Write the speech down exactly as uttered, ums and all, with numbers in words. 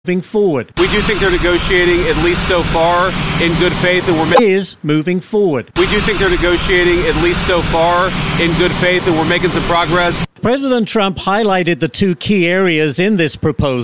moving forward. We do think they're negotiating, at least so far, in good faith, and we're ma- Is moving forward. We do think they're negotiating, at least so far, in good faith, and we're making some progress. President Trump highlighted the two key areas in this proposal.